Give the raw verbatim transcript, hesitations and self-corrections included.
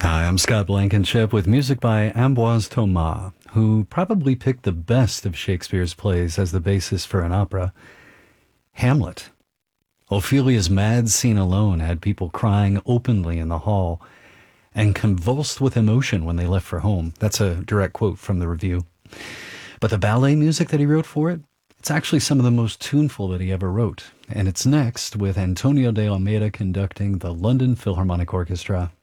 Hi, I'm Scott Blankenship with music by Ambroise Thomas, who probably picked the best of Shakespeare's plays as the basis for an opera. Hamlet. Ophelia's mad scene alone had people crying openly in the hall and convulsed with emotion when they left for home. That's a direct quote from the review. But the ballet music that he wrote for it, it's actually some of the most tuneful that he ever wrote. And it's next with Antonio de Almeida conducting the London Philharmonic Orchestra.